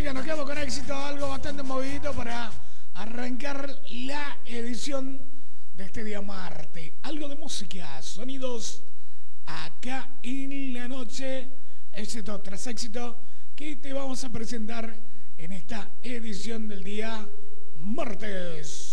música, nos quedamos con éxito, algo bastante movidito para arrancar la edición de este día martes. Algo de música, sonidos acá en la noche, éxito tras éxito, que te vamos a presentar en esta edición del día martes.